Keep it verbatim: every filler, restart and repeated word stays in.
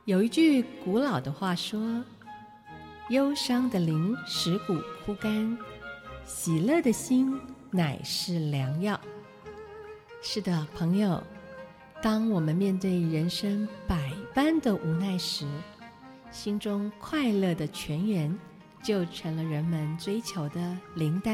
有一句古老的话说，忧伤的灵使骨枯干，喜乐的心乃是良药。是的，朋友，当我们面对人生百般的无奈时，心中快乐的泉源就成了人们追求的灵丹